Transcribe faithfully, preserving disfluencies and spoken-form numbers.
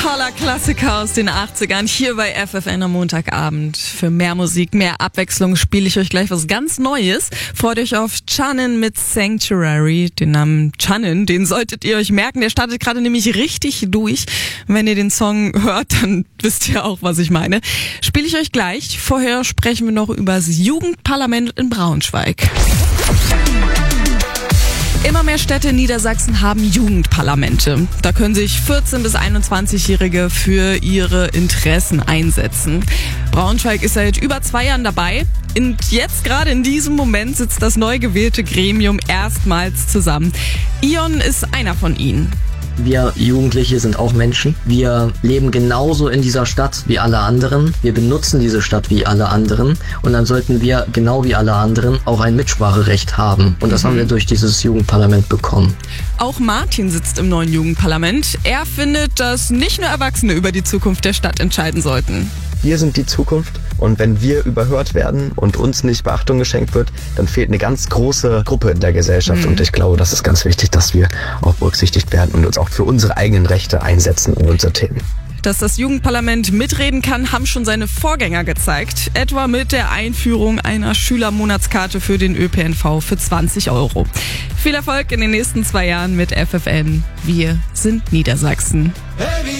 toller Klassiker aus den achtzigern hier bei F F N am Montagabend. Für mehr Musik, mehr Abwechslung spiele ich euch gleich was ganz Neues. Freut euch auf Channin mit Sanctuary. Den Namen Channin, den solltet ihr euch merken. Der startet gerade nämlich richtig durch. Wenn ihr den Song hört, dann wisst ihr auch, was ich meine. Spiele ich euch gleich. Vorher sprechen wir noch über das Jugendparlament in Braunschweig. Immer mehr Städte in Niedersachsen haben Jugendparlamente. Da können sich vierzehn- bis einundzwanzigjährige für ihre Interessen einsetzen. Braunschweig ist seit über zwei Jahren dabei. Und jetzt gerade in diesem Moment sitzt das neu gewählte Gremium erstmals zusammen. Ion ist einer von ihnen. Wir Jugendliche sind auch Menschen. Wir leben genauso in dieser Stadt wie alle anderen. Wir benutzen diese Stadt wie alle anderen. Und dann sollten wir, genau wie alle anderen, auch ein Mitspracherecht haben. Und das mhm. haben wir durch dieses Jugendparlament bekommen. Auch Martin sitzt im neuen Jugendparlament. Er findet, dass nicht nur Erwachsene über die Zukunft der Stadt entscheiden sollten. Wir sind die Zukunft und wenn wir überhört werden und uns nicht Beachtung geschenkt wird, dann fehlt eine ganz große Gruppe in der Gesellschaft. Mhm. Und ich glaube, das ist ganz wichtig, dass wir auch berücksichtigt werden und uns auch für unsere eigenen Rechte einsetzen und unsere Themen. Dass das Jugendparlament mitreden kann, haben schon seine Vorgänger gezeigt. Etwa mit der Einführung einer Schülermonatskarte für den Ö P N V für zwanzig Euro. Viel Erfolg in den nächsten zwei Jahren mit F F N. Wir sind Niedersachsen.